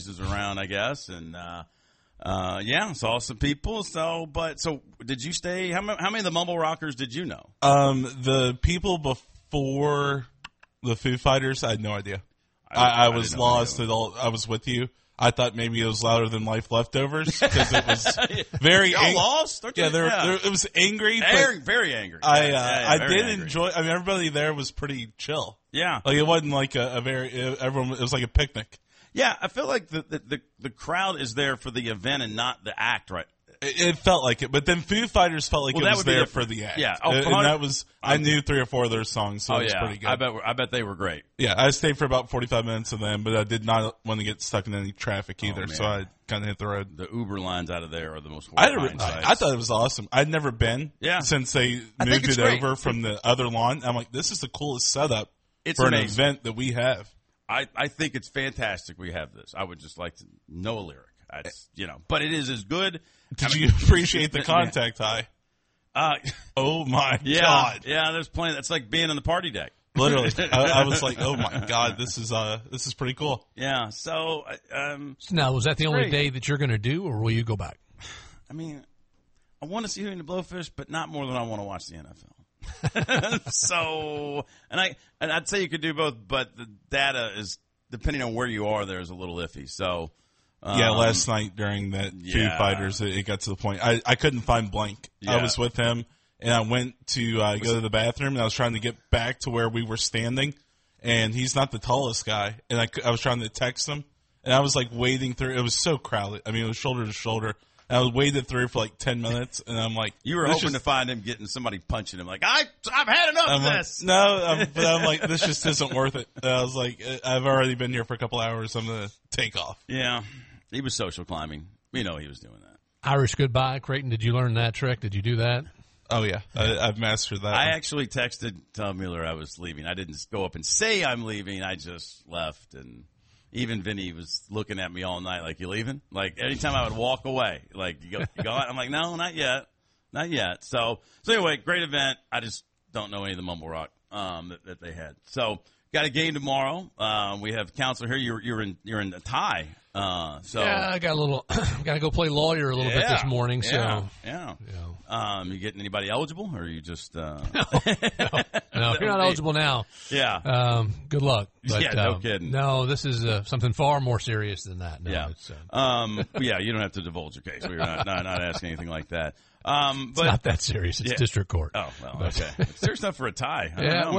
faces around, I guess, and saw some people. So did you stay? How many of the Mumble Rockers did you know? The people before the Foo Fighters, I had no idea. I was lost at all. I was with you. I thought maybe it was Louder Than Life Leftovers because it was very lost. It was angry, very angry. I did enjoy. I mean, everybody there was pretty chill. Yeah, like it wasn't like everyone. It was like a picnic. Yeah, I feel like the crowd is there for the event and not the act, right? It felt like it, but then Foo Fighters felt like it was there for the act. Yeah, and that was I knew 3 or 4 of their songs, so it was pretty good. I bet they were great. Yeah, I stayed for about 45 minutes of them, but I did not want to get stuck in any traffic either, so I kind of hit the road. The Uber lines out of there are the most horrifying sights. I thought it was awesome. I'd never been since they moved it over from the other lawn. I'm like, this is the coolest setup for an event that we have. I think it's fantastic we have this. I would just like to know a lyric. But it is as good. Did you appreciate the contact high? Oh my God! Yeah, there's plenty. That's like being on the party deck. Literally, I was like, oh my God, this is pretty cool. Yeah. So now, was that the only day that you're going to do, or will you go back? I mean, I want to see Hootie and the Blowfish, but not more than I want to watch the NFL. So, and I'd say you could do both, but the data is depending on where you are. There is a little iffy. So. Last night during that Foo Fighters, it got to the point I couldn't find Blank. Yeah. I was with him, and I went to go to the bathroom, and I was trying to get back to where we were standing, and he's not the tallest guy, and I was trying to text him, and I was like wading through. It was so crowded. I mean, it was shoulder to shoulder. And I was waded through for like 10 minutes, and I'm like, you were hoping to find him getting somebody punching him. Like I've had enough of this. But I'm like, this just isn't worth it. And I was like, I've already been here for a couple hours. I'm gonna take off. Yeah. He was social climbing. We know he was doing that. Irish goodbye, Creighton. Did you learn that trick? Did you do that? Oh, yeah. I've mastered that. I actually texted Tom Mueller I was leaving. I didn't go up and say I'm leaving. I just left. And even Vinny was looking at me all night like, you leaving? Like, anytime I would walk away, like, you go? I'm like, no, not yet. Not yet. So anyway, great event. I just don't know any of the Mumble Rock that they had. So got a game tomorrow. We have Counselor here. You're in a tie. Yeah, I got a little. Got to go play lawyer a little bit this morning. So you getting anybody eligible, or are you just? No, if you're not eligible now. Yeah. Good luck. But, no kidding. No, this is something far more serious than that. No, you don't have to divulge your case. We're not asking anything like that. It's not that serious. It's district court. Oh, well, okay. It's serious enough for a tie.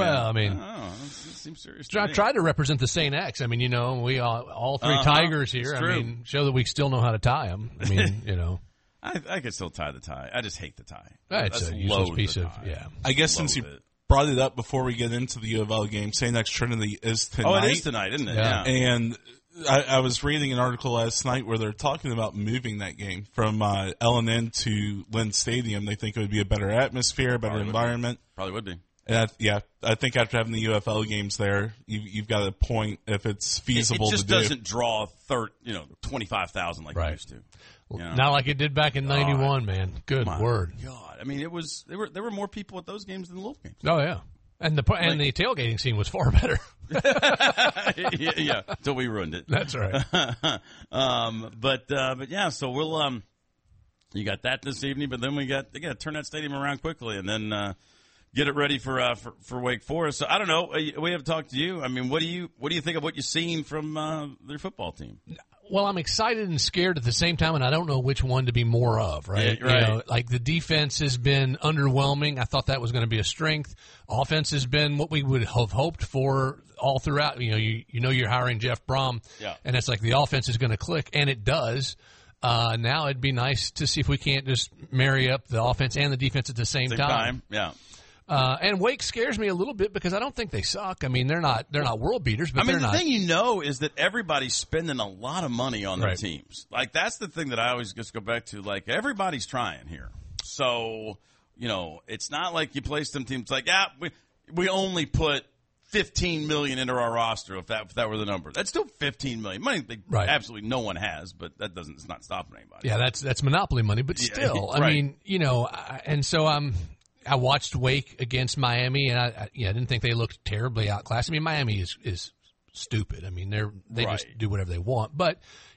It seems serious to me. Try to represent the St. X. I mean, we all 3 Tigers here. I mean, show that we still know how to tie them. I mean, I could still tie the tie. I just hate the tie. It's a useless piece of, I guess since you brought it up before we get into the U of L game, St. X Trinity is tonight. Oh, it is tonight, isn't it? Yeah. And I was reading an article last night where they're talking about moving that game from LNN to Lynn Stadium. They think it would be a better atmosphere, better environment. Probably would be. And I think after having the UFL games there, you've got a point if it's feasible to do. It just doesn't draw 25,000 like it used to. Not like it did back in '91, man. Good word. God, I mean, there were more people at those games than the local games. Oh yeah. And the tailgating scene was far better. yeah, until we ruined it. That's right. But yeah, so we'll you got that this evening, but then they got to turn that stadium around quickly, and then get it ready for Wake Forest. So I don't know. We have talked to you. I mean, what do you think of what you've seen from their football team? Well, I'm excited and scared at the same time, and I don't know which one to be more of, right? Yeah, right. Like the defense has been underwhelming. I thought that was going to be a strength. Offense has been what we would have hoped for all throughout. You're hiring Jeff Brom, and it's like the offense is going to click, and it does. Now it'd be nice to see if we can't just marry up the offense and the defense at the same time. Yeah. And Wake scares me a little bit because I don't think they suck. I mean, they're not world beaters, but the thing is that everybody's spending a lot of money on their teams. Like, that's the thing that I always just go back to. Like, everybody's trying here. So, it's not like you play some teams like, we only put $15 million into our roster if that were the number. That's still $15 million. Money absolutely no one has, but it's not stopping anybody. Yeah, that's monopoly money, but still. I mean, and so I watched Wake against Miami, and I didn't think they looked terribly outclassed. I mean, Miami is stupid. I mean, they just do whatever they want. But